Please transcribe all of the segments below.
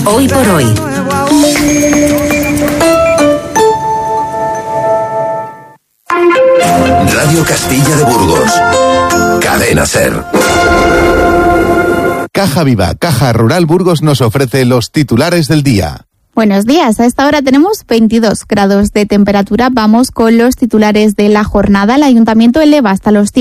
Hoy por hoy. Radio Castilla de Burgos. Cadena SER. Caja Viva, Caja Rural Burgos nos ofrece los titulares del día. Buenos días, a esta hora tenemos 22 grados de temperatura. Vamos con los titulares de la jornada. El Ayuntamiento eleva hasta los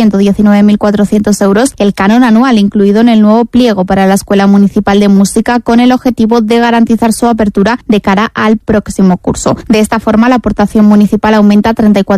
119.400 euros el canon anual incluido en el nuevo pliego para la Escuela Municipal de Música con el objetivo de garantizar su apertura de cara al próximo curso. De esta forma, la aportación municipal aumenta a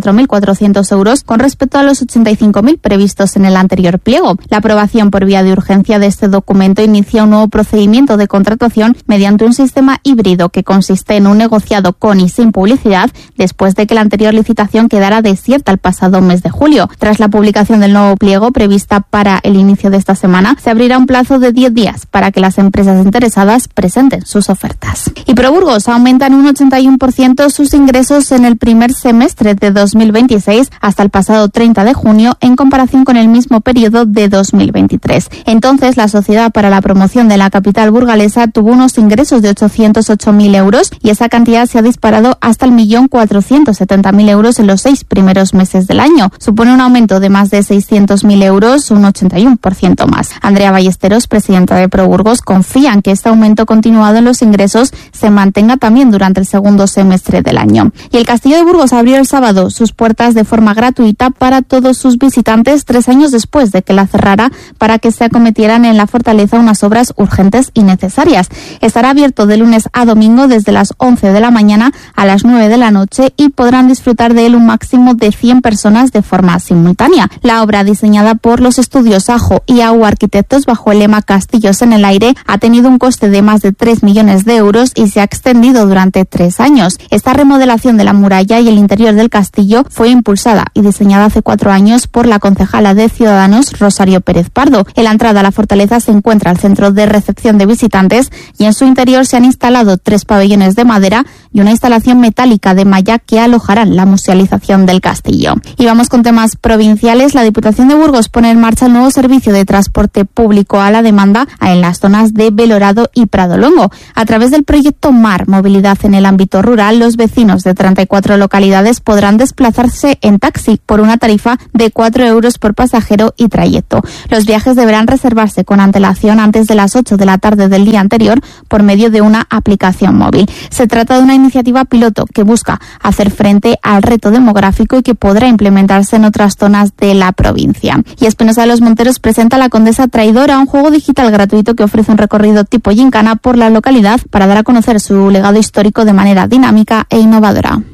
34.400 euros con respecto a los 85.000 previstos en el anterior pliego. La aprobación por vía de urgencia de este documento inicia un nuevo procedimiento de contratación mediante un sistema híbrido que consiste en un negociado con y sin publicidad después de que la anterior licitación quedara desierta el pasado mes de julio. Tras la publicación del nuevo pliego prevista para el inicio de esta semana, se abrirá un plazo de 10 días para que las empresas interesadas presenten sus ofertas. Y ProBurgos aumenta en un 81% sus ingresos en el primer semestre de 2026 hasta el pasado 30 de junio en comparación con el mismo periodo de 2023. Entonces, la Sociedad para la Promoción de la Capital Burgalesa tuvo unos ingresos de 808.000 euros y esa cantidad se ha disparado hasta el 1.470.000 euros en los 6 primeros meses del año. Supone un aumento de más de 600.000 euros, un 81% más. Andrea Ballesteros, presidenta de ProBurgos, confía en que este aumento continuado en los ingresos se mantenga también durante el segundo semestre del año. Y el Castillo de Burgos abrió el sábado sus puertas de forma gratuita para todos sus visitantes 3 años después de que la cerrara para que se acometieran en la fortaleza unas obras urgentes y necesarias. Estará abierto de lunes a domingo desde las 11 de la mañana a las 9 de la noche y podrán disfrutar de él un máximo de 100 personas de forma simultánea. La obra, diseñada por los estudios Ajo y AU Arquitectos bajo el lema Castillos en el Aire, ha tenido un coste de más de 3 millones de euros y se ha extendido durante 3 años. Esta remodelación de la muralla y el interior del castillo fue impulsada y diseñada hace 4 años por la concejala de Ciudadanos, Rosario Pérez Pardo. En la entrada a la fortaleza se encuentra el centro de recepción de visitantes y en su interior se han instalado 3 pabellones de madera y una instalación metálica de malla que alojarán la musealización del castillo. Y vamos con temas provinciales. La Diputación de Burgos pone en marcha el nuevo servicio de transporte público a la demanda en las zonas de Belorado y Pradolongo. A través del proyecto MAR, Movilidad en el ámbito rural, los vecinos de 34 localidades podrán desplazarse en taxi por una tarifa de 4 euros por pasajero y trayecto. Los viajes deberán reservarse con antelación antes de las 8 de la tarde del día anterior por medio de una aplicación móvil. Se trata de una iniciativa piloto que busca hacer frente al reto demográfico y que podrá implementarse en otras zonas de la provincia. Y Espinosa de los Monteros presenta La Condesa Traidora, un juego digital gratuito que ofrece un recorrido tipo gincana por la localidad para dar a conocer su legado histórico de manera dinámica e innovadora.